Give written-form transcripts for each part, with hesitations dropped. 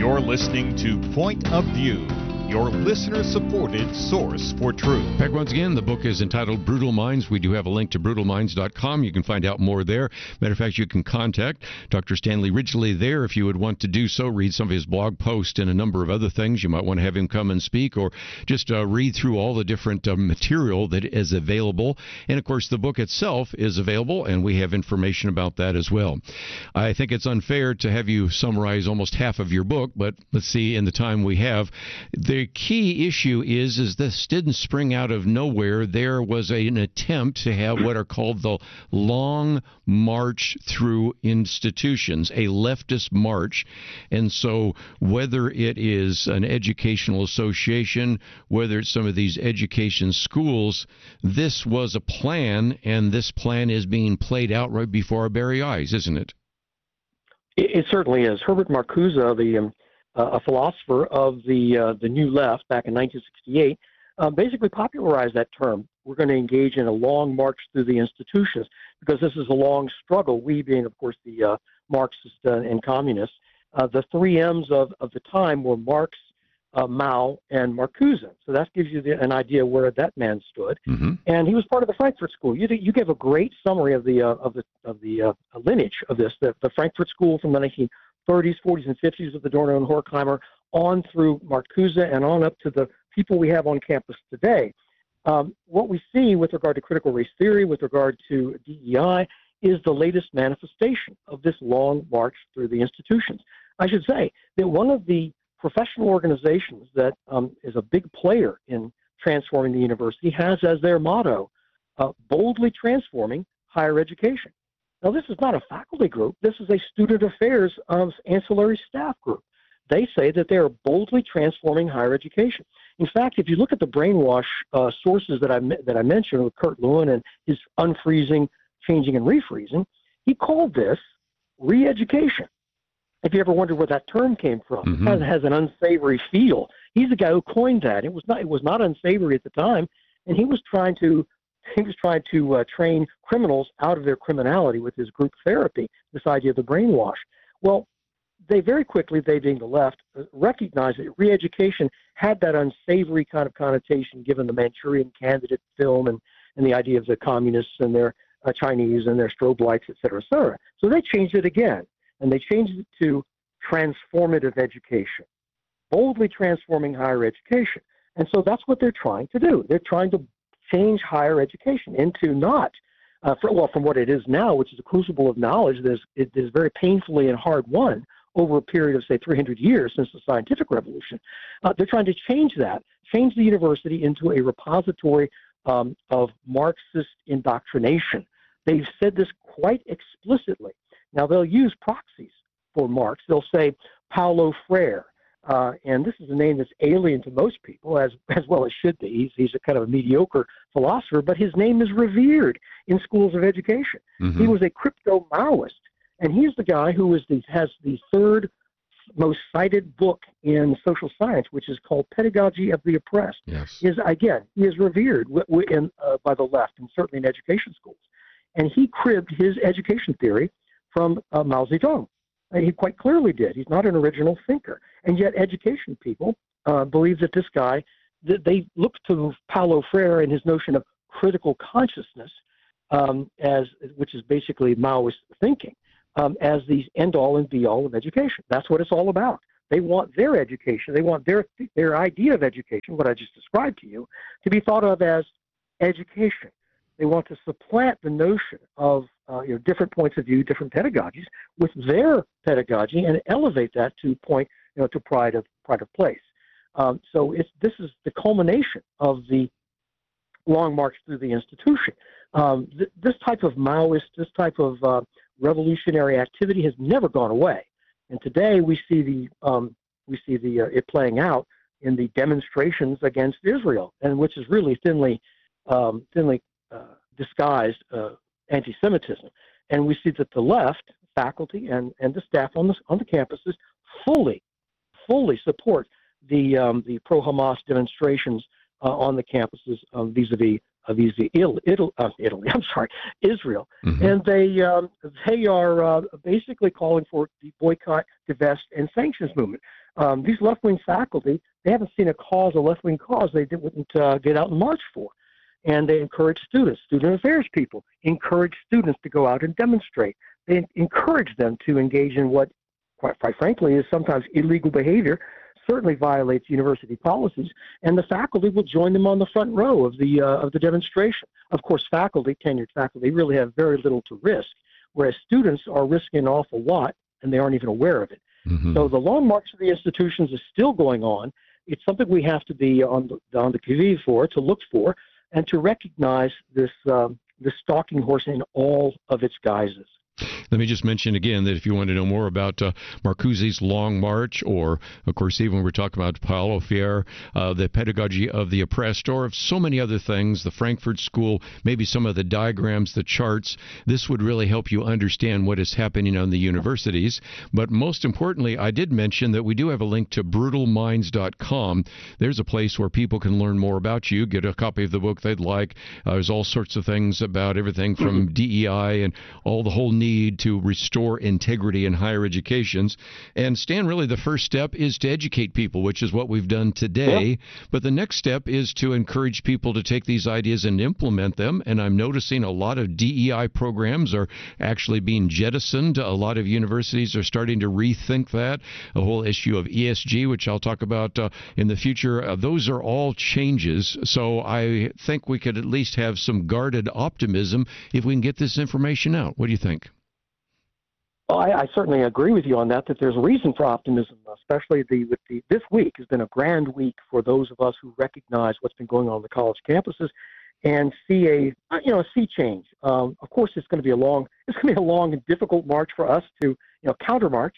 You're listening to Point of View, your listener-supported source for truth. Back once again, the book is entitled Brutal Minds. We do have a link to brutalminds.com. You can find out more there. Matter of fact, you can contact Dr. Stanley Ridgely there if you would want to do so. Read some of his blog posts and a number of other things. You might want to have him come and speak, or just read through all the different material that is available. And, of course, the book itself is available, and we have information about that as well. I think it's unfair to have you summarize almost half of your book, but let's see in the time we have. The key issue is this didn't spring out of nowhere. There was an attempt to have what are called the long march through institutions, a leftist march. And so whether it is an educational association, whether it's some of these education schools, this was a plan, and this plan is being played out right before our very eyes, isn't it? It certainly is. Herbert Marcuse, a philosopher of the New Left back in 1968, basically popularized that term. We're going to engage in a long march through the institutions because this is a long struggle, we being, of course, the Marxists and communists. The three M's of the time were Marx, Mao, and Marcuse. So that gives you an idea where that man stood. Mm-hmm. And he was part of the Frankfurt School. You gave a great summary of the lineage of this. The Frankfurt School from the 1930s, 40s, and 50s with Adorno and Horkheimer, on through Marcuse and on up to the people we have on campus today. What we see with regard to critical race theory, with regard to DEI, is the latest manifestation of this long march through the institutions. I should say that one of the professional organizations that is a big player in transforming the university has as their motto, boldly transforming higher education. Now, this is not a faculty group. This is a student affairs ancillary staff group. They say that they are boldly transforming higher education. In fact, if you look at the brainwash sources that I mentioned with Kurt Lewin and his unfreezing, changing, and refreezing, he called this re-education. If you ever wondered where that term came from, mm-hmm. It has an unsavory feel. He's the guy who coined that. It was not unsavory at the time, and he was trying to train criminals out of their criminality with his group therapy, this idea of the brainwash. Well, they very quickly, they being the left, recognized that re-education had that unsavory kind of connotation given the Manchurian Candidate film and the idea of the communists and their Chinese and their strobe lights, et cetera, et cetera. So they changed it again, and they changed it to transformative education, boldly transforming higher education. And so that's what they're trying to do. They're trying to change higher education into not, from what it is now, which is a crucible of knowledge that is very painfully and hard won over a period of, say, 300 years since the scientific revolution. They're trying to change the university into a repository of Marxist indoctrination. They've said this quite explicitly. Now, they'll use proxies for Marx. They'll say Paulo Freire, and this is a name that's alien to most people, as well as should be. He's a kind of a mediocre philosopher, but his name is revered in schools of education. Mm-hmm. He was a crypto-Maoist, and he's the guy who has the third most cited book in social science, which is called Pedagogy of the Oppressed. Yes. He is revered by the left, and certainly in education schools. And he cribbed his education theory from Mao Zedong. He quite clearly did. He's not an original thinker. And yet education people believe that this guy, they look to Paulo Freire and his notion of critical consciousness, which is basically Maoist thinking, as the end-all and be-all of education. That's what it's all about. They want their education, they want their idea of education, what I just described to you, to be thought of as education. They want to supplant the notion of different points of view, different pedagogies, with their pedagogy and elevate that to pride of place. So this is the culmination of the long march through the institution. This type of Maoist, this type of revolutionary activity has never gone away, and today we see it playing out in the demonstrations against Israel, and which is really thinly disguised anti-Semitism. And we see that the left, faculty, and the staff on the campuses fully support the pro-Hamas demonstrations on the campuses vis-a-vis Italy. I'm sorry, Israel, Mm-hmm. and they are basically calling for the boycott, divest, and sanctions movement. These left-wing faculty, they haven't seen a left-wing cause they wouldn't get out and march for. And they encourage student affairs people, encourage students to go out and demonstrate. They encourage them to engage in what, quite frankly, is sometimes illegal behavior, certainly violates university policies, and the faculty will join them on the front row of the demonstration. Of course, tenured faculty, really have very little to risk, whereas students are risking an awful lot, and they aren't even aware of it. Mm-hmm. So the long march of the institutions is still going on. It's something we have to be on the qui-vive for, to look for, and to recognize this stalking horse in all of its guises. Let me just mention again that if you want to know more about Marcuse's Long March, or, of course, even when we're talking about Paulo Freire, the pedagogy of the oppressed, or of so many other things, the Frankfurt School, maybe some of the diagrams, the charts, this would really help you understand what is happening on the universities. But most importantly, I did mention that we do have a link to brutalminds.com. There's a place where people can learn more about you, get a copy of the book they'd like. There's all sorts of things about everything from DEI and all the whole need to restore integrity in higher educations. And Stan, really the first step is to educate people, which is what we've done today. Yep. But the next step is to encourage people to take these ideas and implement them. And I'm noticing a lot of DEI programs are actually being jettisoned. A lot of universities are starting to rethink that. The whole issue of ESG, which I'll talk about in the future, those are all changes. So I think we could at least have some guarded optimism if we can get this information out. What do you think? Well, I certainly agree with you on that there's a reason for optimism, especially this week has been a grand week for those of us who recognize what's been going on the college campuses and see a sea change. Of course, it's going to be a long and difficult march for us to countermarch,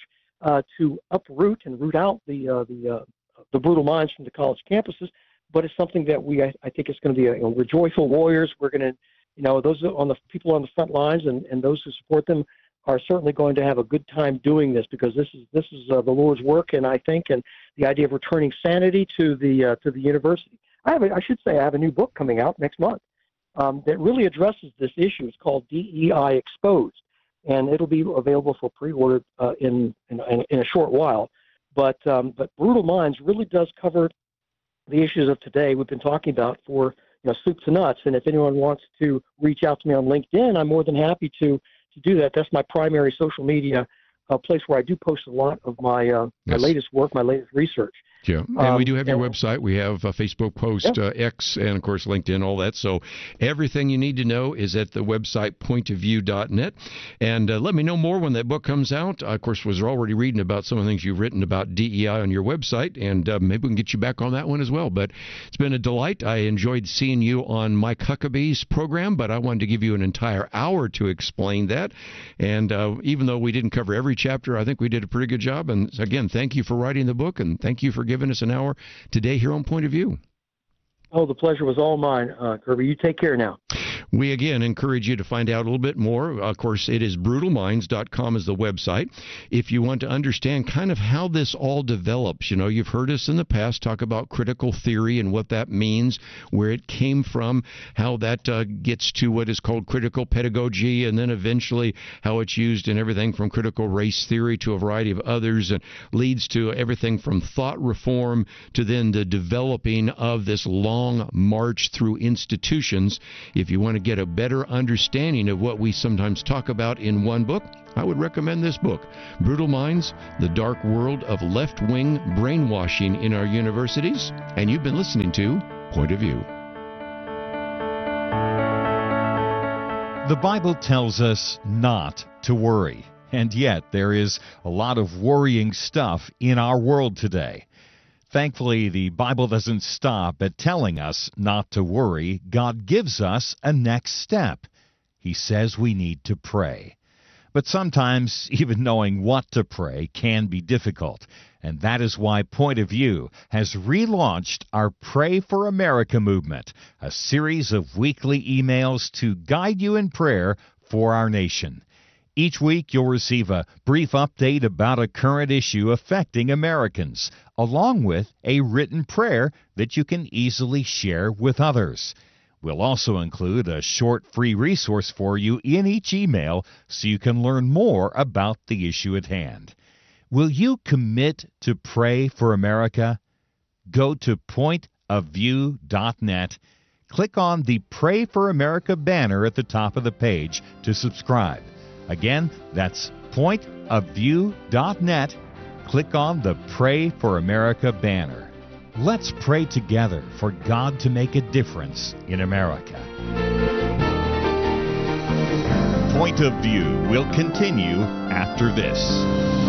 to uproot and root out the brutal minds from the college campuses. But it's something that I think it's going to be we're joyful warriors. We're going to those on the people on the front lines and those who support them are certainly going to have a good time doing this, because this is the Lord's work, and I think, and the idea of returning sanity to the university. I have a new book coming out next month that really addresses this issue. It's called DEI Exposed, and it'll be available for pre-order in a short while. But Brutal Minds really does cover the issues of today we've been talking about for soup to nuts. And if anyone wants to reach out to me on LinkedIn, I'm more than happy to do that. That's my primary social media place where I do post a lot of my latest work, my latest research. Yeah, and we do have your website. We have a Facebook post, X, and, of course, LinkedIn, all that. So everything you need to know is at the website, pointofview.net. And let me know more when that book comes out. Of course, we're already reading about some of the things you've written about DEI on your website, and maybe we can get you back on that one as well. But it's been a delight. I enjoyed seeing you on Mike Huckabee's program, but I wanted to give you an entire hour to explain that. And even though we didn't cover every chapter, I think we did a pretty good job. And, again, thank you for writing the book, and thank you for giving us an hour today here on Point of View. Oh, the pleasure was all mine, Kirby. You take care now. We, again, encourage you to find out a little bit more. Of course, it is brutalminds.com is the website. If you want to understand kind of how this all develops, you've heard us in the past talk about critical theory and what that means, where it came from, how that gets to what is called critical pedagogy, and then eventually how it's used in everything from critical race theory to a variety of others, and leads to everything from thought reform to then the developing of this long march through institutions. If you want to get a better understanding of what we sometimes talk about in one book, I would recommend this book, Brutal Minds, The Dark World of Left-Wing Brainwashing in Our Universities. And you've been listening to Point of View. The Bible tells us not to worry, and yet there is a lot of worrying stuff in our world today. Thankfully, the Bible doesn't stop at telling us not to worry. God gives us a next step. He says we need to pray. But sometimes even knowing what to pray can be difficult, and that is why Point of View has relaunched our Pray for America movement, a series of weekly emails to guide you in prayer for our nation. Each week, you'll receive a brief update about a current issue affecting Americans, along with a written prayer that you can easily share with others. We'll also include a short free resource for you in each email so you can learn more about the issue at hand. Will you commit to pray for America? Go to pointofview.net. Click on the Pray for America banner at the top of the page to subscribe. Again, that's pointofview.net. Click on the Pray for America banner. Let's pray together for God to make a difference in America. Point of View will continue after this.